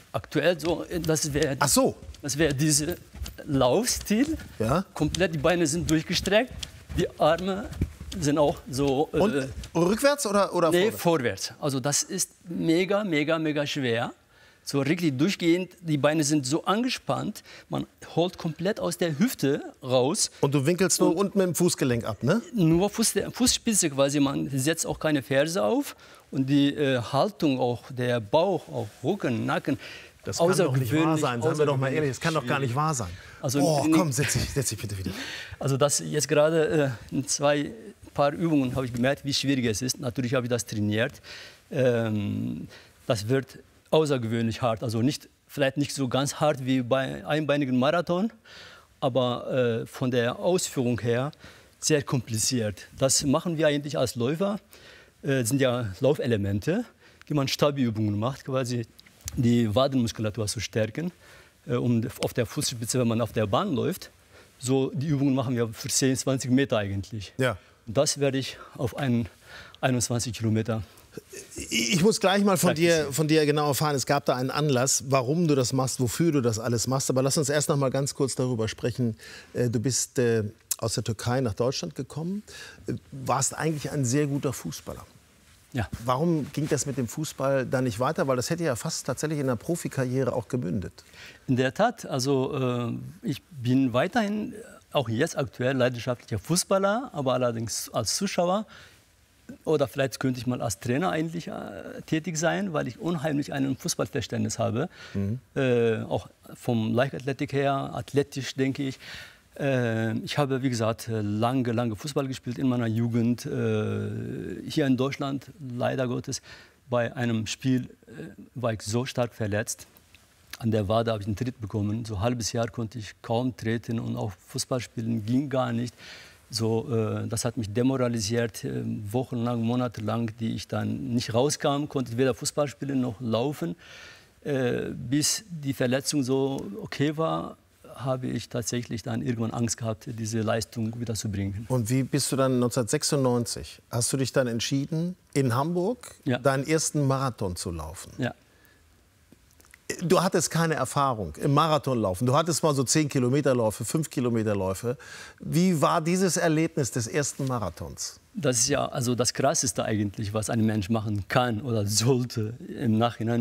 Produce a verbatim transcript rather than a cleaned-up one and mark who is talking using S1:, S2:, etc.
S1: Aktuell so, das wäre
S2: Ach so.
S1: das wäre dieser Laufstil.
S2: Ja.
S1: Komplett, die Beine sind durchgestreckt, die Arme sind auch so.
S2: Und
S1: Äh,
S2: rückwärts oder, oder
S1: nee,
S2: vorwärts?
S1: vorwärts. Also das ist mega, mega, mega schwer. So richtig durchgehend, die Beine sind so angespannt, man holt komplett aus der Hüfte raus.
S2: Und du winkelst nur unten mit dem Fußgelenk ab, ne?
S1: Nur Fuß, Fußspitze quasi, man setzt auch keine Ferse auf. Und die äh, Haltung auch, der Bauch, auch Rücken, Nacken.
S2: Das kann doch nicht wahr
S1: außergewöhnlich,
S2: sein, seien wir doch mal ehrlich, das kann doch gar nicht wahr sein.
S1: Also,
S2: oh,
S1: in-
S2: komm, setz dich, setz dich bitte wieder.
S1: Also das jetzt gerade äh, in zwei paar Übungen habe ich gemerkt, wie schwierig es ist. Natürlich habe ich das trainiert. Ähm, das wird außergewöhnlich hart. Also nicht, vielleicht nicht so ganz hart wie bei einbeinigen Marathon, aber äh, von der Ausführung her sehr kompliziert. Das machen wir eigentlich als Läufer. Äh, sind ja Laufelemente, die man Stabi-Übungen macht, quasi die Wadenmuskulatur zu stärken, äh, um auf der Fußspitze, wenn man auf der Bahn läuft. So die Übungen machen wir für zehn, zwanzig Meter eigentlich.
S2: Ja.
S1: Und das werde ich auf einen einundzwanzig Kilometer.
S2: Ich muss gleich mal von dir,
S1: Praktizieren.
S2: von dir genau erfahren, es gab da einen Anlass, warum du das machst, wofür du das alles machst. Aber lass uns erst noch mal ganz kurz darüber sprechen. Äh, Du bist äh, aus der Türkei nach Deutschland gekommen, äh, warst eigentlich ein sehr guter Fußballer.
S1: Ja.
S2: Warum ging das mit dem Fußball da nicht weiter? Weil das hätte ja fast tatsächlich in der Profikarriere auch gemündet.
S1: In der Tat, also äh, ich bin weiterhin, auch jetzt aktuell, leidenschaftlicher Fußballer, aber allerdings als Zuschauer. Oder vielleicht könnte ich mal als Trainer eigentlich äh, tätig sein, weil ich unheimlich ein Fußballverständnis habe.
S2: Mhm.
S1: Äh, auch vom Leichtathletik her, athletisch denke ich. Äh, ich habe, wie gesagt, lange, lange Fußball gespielt in meiner Jugend. Äh, hier in Deutschland, leider Gottes, bei einem Spiel äh, war ich so stark verletzt. An der Wade habe ich einen Tritt bekommen. So ein halbes Jahr konnte ich kaum treten und auch Fußball spielen ging gar nicht. So, äh, das hat mich demoralisiert, äh, wochenlang, monatelang, die ich dann nicht rauskam, konnte weder Fußball spielen noch laufen. Äh, bis die Verletzung so okay war, habe ich tatsächlich dann irgendwann Angst gehabt, diese Leistung wieder zu bringen.
S2: Und wie bist du dann neunzehnhundertsechsundneunzig, hast du dich dann entschieden, in Hamburg
S1: Ja.
S2: deinen ersten Marathon zu laufen?
S1: Ja.
S2: Du hattest keine Erfahrung im Marathonlaufen. Du hattest mal so zehn Kilometerläufe, fünf Kilometerläufe. Wie war dieses Erlebnis des ersten Marathons?
S1: Das ist ja also das Krasseste eigentlich, was ein Mensch machen kann oder sollte im Nachhinein.